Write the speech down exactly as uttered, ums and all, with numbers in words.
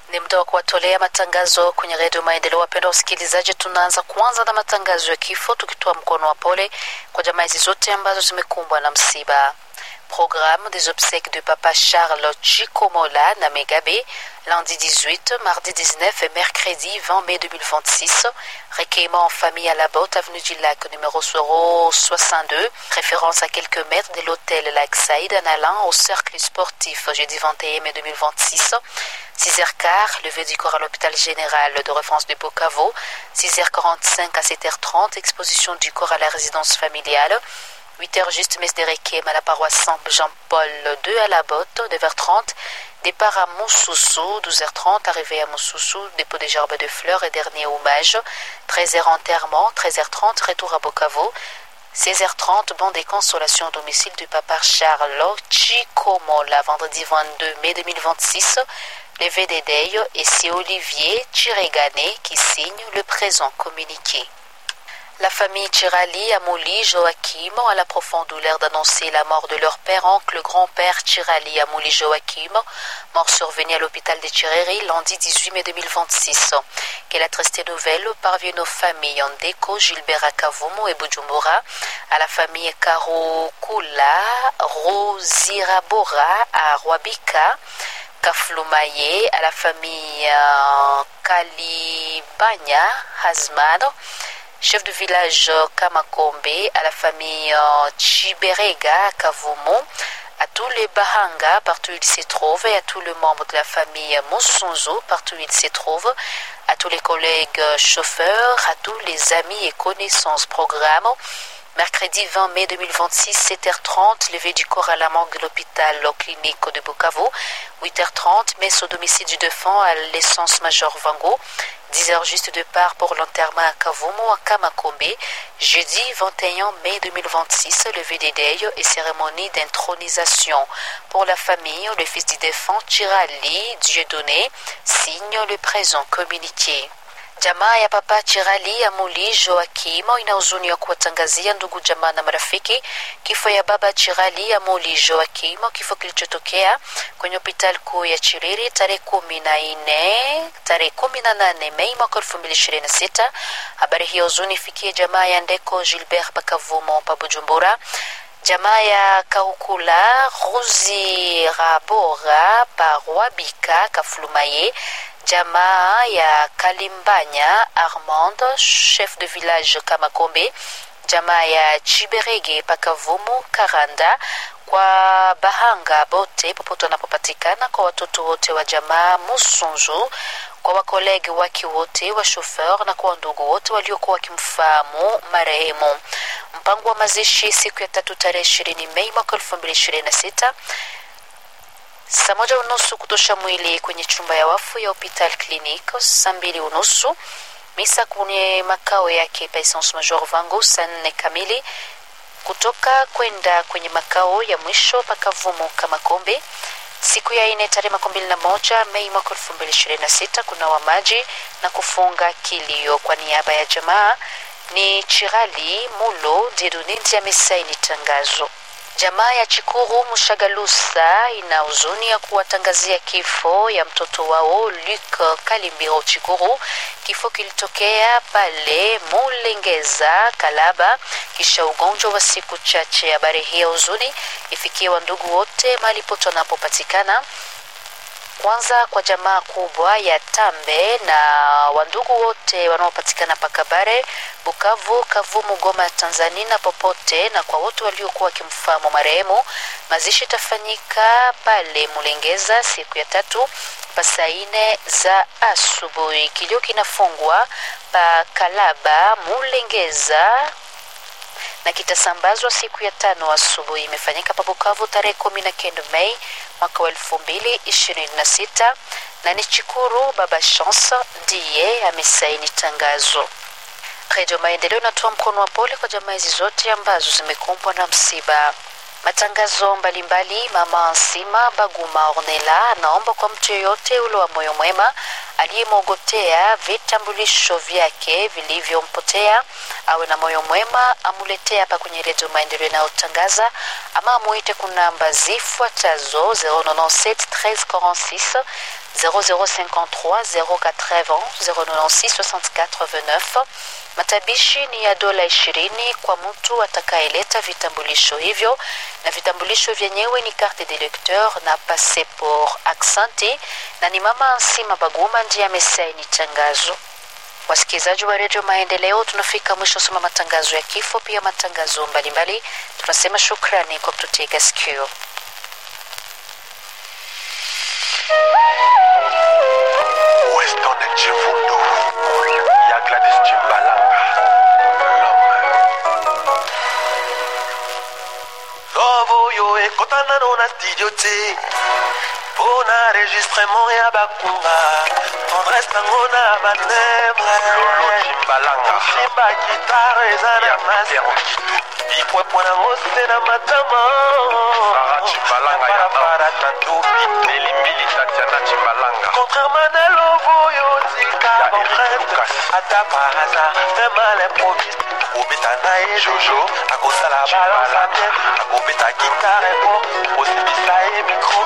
Ni muda wa kuwatolea matangazo kwenye redio Maendeleo. Wapenda usikilizaji, tunaanza kuanza na matangazo ya kifo tukitoa mkono wa pole kwa jamaa hizi zote ambazo zimekumbwa na msiba. Programme des obsèques de Papa Charles Chikomola na Megabe, lundi dix-huit, mardi dix-neuf et mercredi vingt mai deux mille vingt-six. Recueillement en famille à la Botte, avenue du Lac, numéro soixante-deux. Référence à quelques mètres de l'hôtel Lac Saïd en allant au cercle sportif, jeudi vingt et un mai deux mille vingt-six. six heures quinze, levée du corps à l'hôpital général de référence de Bukavu. six heures quarante-cinq à sept heures trente, exposition du corps à la résidence familiale. huit heures juste, messe de requiem à la paroisse Saint-Jean-Paul deux à la Botte, neuf heures trente, départ à Moussoussou, douze heures trente, arrivée à Moussoussou, dépôt des gerbes de fleurs et dernier hommage, treize heures enterrement, treize heures trente, retour à Bukavu, seize heures trente, banc des consolations au domicile du Papa Charles Chikomola, vendredi vingt-deux mai deux mille vingt-six, levé des deuils, et c'est Olivier Chiregane qui signe le présent communiqué. La famille Chirali Amouli Joachim a la profonde douleur d'annoncer la mort de leur père, oncle, grand-père Chirali Amouli Joachim, mort survenu à l'hôpital de Chireri lundi dix-huit mai deux mille vingt-six. Que la triste nouvelle parvienne aux familles Ndeko, Gilbert Akavumu et Bujumbura, à la famille Karokula, Rosirabora à Rwabika, Kaflumaye, à la famille euh, Kalibanya Hazman, chef de village Kamakombe, à la famille euh, Chiberega Kavumu, à tous les Bahanga partout où ils se trouvent, et à tous les membres de la famille Moussonzo partout où ils se trouvent, à tous les collègues chauffeurs, à tous les amis et connaissances. Programme mercredi vingt mai deux mille vingt-six, sept heures trente, levée du corps à la morgue de l'hôpital clinique de Bukavu, huit heures trente, messe au domicile du défunt à l'essence Major Vango, dix heures juste départ pour l'enterrement à Kavumu à Kamakombe, jeudi vingt et un mai deux mille vingt-six, levée des deuils et cérémonie d'intronisation. Pour la famille, le fils du défunt Chirali Dieudonné signe le présent communiqué. Jamaa ya Papa Chirali Amouli Joachim ina huzuni ya kuwatangazia ndugu jamaa na marafiki kifo ya Baba Chirali Amouli Joachim, kifo kilichotokea kwenye hospitali kuu ya Chiriri tarehe kumi na nne tarehe kumi na nane Mei mwaka elfu mbili ishirini na sita. Habari hiyo huzuni ifikie jamaa ya Ndeko Gilbert Pakavumo pa Bujumbura, jamaa ya Kaukula Rosirabora pa Rwabika Kaflumaye, jamaa ya Kalimbanya Armand, chef de village Kamakombe, jamaa ya Chiberege Pakavumu Karanda, kwa Bahanga bote popote wanapopatikana, kwa watoto wote wa jamaa Musunzu, kwa wakolegi wake wote wa chauffeur na kwa ndugu wote waliokuwa wakimfahamu marehemu. Mpango wa mazishi siku ya tatu tarehe ishirini Mei mwaka elfu mbili ishirini na sita, saa moja unusu kutosha mwili kwenye chumba ya wafu ya hospital clinique, saa mbili unusu misa kwenye makao yake pa Essence Major Vango, saa nne kamili kutoka kwenda kwenye makao ya mwisho Pakavumu Kamakombe. Siku ya ine tarehe makumi mbili na moja Mei mwaka elfu mbili ishirini na sita kuna wa maji na kufunga kilio. Kwa niaba ya jamaa ni Chirali Mulo Dieudonné amesaini tangazo. Jamaa ya Chikuru Mushagalusa ina huzuni ya kuwatangazia kifo ya mtoto wao Luc Kalimbiro Chikuru. Kifo kilitokea pale Mulengeza Kalaba kisha ugonjwa wa siku chache. Habari hii ya huzuni ifikie wandugu wote mahali pote wanapopatikana. Kwanza kwa jamaa kubwa ya Tambe na wandugu wote wanaopatikana Pakabare, Bukavu, Kavumu, Goma, Tanzania na popote, na kwa wote waliokuwa wakimfahamu marehemu. Mazishi tafanyika pale Mulengeza siku ya tatu saa nne za asubuhi. Kilio kinafungwa pa Kalaba Mulengeza na kitasambazwa siku ya tano asubuhi. Imefanyika pa Bukavu tarehe kumi na kenda Mei mwaka wa elfu mbili ishirini na sita, na ni Chikuru Baba Chance ndiye amesaini tangazo. Radio Maendeleo inatoa mkono wa pole kwa jamaa hizi zote ambazo zimekumbwa na msiba. Matangazo mbalimbali. Mama Ansima Baguma Ornella anaomba kwa mtu yoyote ule wa moyo mwema aliyemwogotea vitambulisho vyake vilivyompotea awe na moyo mwema, amuletee hapa kwenye Redio Maendeleo inayotangaza, ama amuite kunamba zifuatazo zero neuf sept treize quarante-six zero zero cinquante-trois zero quatre-vingts zero neuf six soixante-quatre vingt-neuf. Matabishi ni ya dola ishirini kwa mtu atakayeleta vitambulisho hivyo, na vitambulisho vyenyewe ni carte de lecteur na passeport. Aksanti, na ni mama Ansima Baguma ndiye amesaini tangazo. Wasikilizaji wa Radio Maendeleo, tunafika mwisho soma matangazo ya kifo, pia matangazo mbalimbali. Tunasema shukrani kwa kututega sikio. Weston Chivundo ya Gladys Chimbalanga Lovo yo ekotana na studio te Pona enregistrement ya bakunga Tendresse nango na banebre Lolo Chimbalanga Chimba guitare ezana masi Ipwepwe nango se na matama Sara Chimbalanga ya para tanto Neli Mbili Tatiana Chimbalanga Contrairement à Lovo yo tika bonrette Ata par hasard Fais mal improviste Akobeta na e Jojo Akosala balance a bien Akobeta guitare po Osibisa e micro